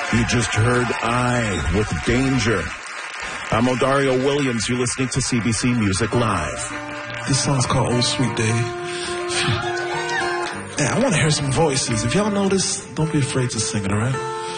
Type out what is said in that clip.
You just heard I with Danger. I'm Odario Williams. You're listening to CBC Music Live. This song's called Old Sweet Day. Hey, I want to hear some voices. If y'all know this, don't be afraid to sing it, all right?